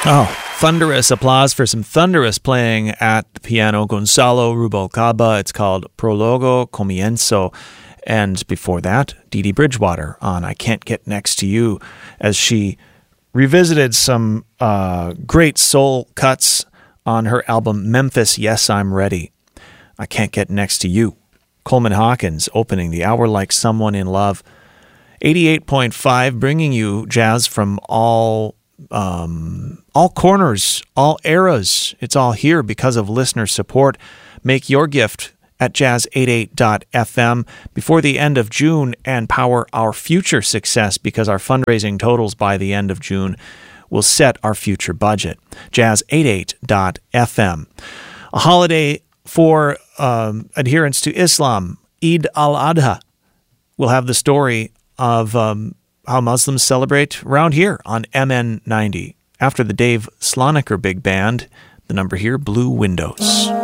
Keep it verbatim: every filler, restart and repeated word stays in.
Oh, thunderous applause for some thunderous playing at the piano. Gonzalo Rubalcaba. It's called Prologo Comienzo. And before that, Dee Dee Bridgewater on I Can't Get Next to You, as she revisited some uh, great soul cuts on her album Memphis, Yes, I'm Ready. I Can't Get Next to You. Coleman Hawkins opening the hour like someone in love. eighty-eight point five, bringing you jazz from all um, all corners, all eras. It's all here because of listener support. Make your gift at jazz eighty-eight dot f m before the end of June and power our future success, because our fundraising totals by the end of June will set our future budget. jazz eighty-eight dot f m. A holiday for um, adherents to Islam, Eid al-Adha. We'll have the story of um, how Muslims celebrate around here on M N ninety. After the Dave Sloniker Big Band, the number here, Blue Windows.